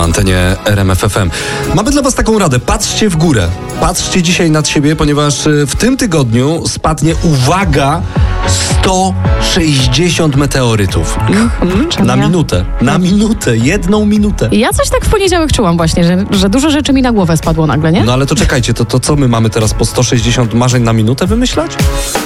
antenie RMF FM. Mamy dla was taką radę. Patrzcie w górę. Patrzcie dzisiaj nad siebie, ponieważ w tym tygodniu spadnie, uwaga, 160 meteorytów. Na minutę. Na minutę. 1 minutę. Ja coś tak w poniedziałek czułam właśnie, że dużo rzeczy mi na głowę spadło nagle, nie? No ale to czekajcie, to co my mamy teraz po 160 marzeń na minutę wymyślać?